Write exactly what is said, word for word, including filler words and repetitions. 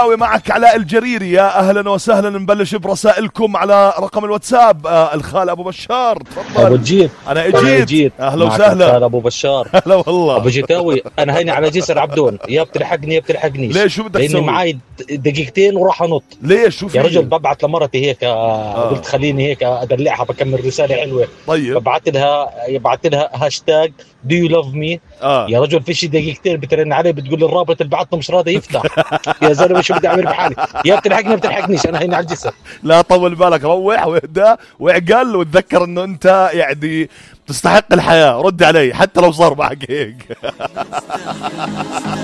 معك علاء الجريري. يا اهلا وسهلا، نبلش برسائلكم على رقم الواتساب. آه الخال ابو بشار تفضل. ابو جيد انا اجيت. اهلا وسهلا. الخال ابو بشار. هلا والله ابو جيتاوي. انا هيني على جسر عبدون، يا بتلحقني يا بتلحقنيش. ليش شو بدك تسوي؟ لاني معي دقيقتين وراح انط. ليش شو في يا رجل ببعت لمرتي هيك آه. قلت خليني هيك ادلعها، بكمل رساله حلوه. طيب ببعت لها ببعت لها هاشتاج دو يو لاف مي. آه. يا رجل في شي دقيقتين بترن عليه بتقول لي الرابط اللي بعته مش راضي يفتح. يا زلمه شو بدي اعمل بحالي؟ يا بتلحقني يا بتلحقنيش، انا هيني على الجسر. لا طول بالك، روح واهدى واعقل وتذكر انه انت يعني تستحق الحياه. رد علي حتى لو صار معك هيك.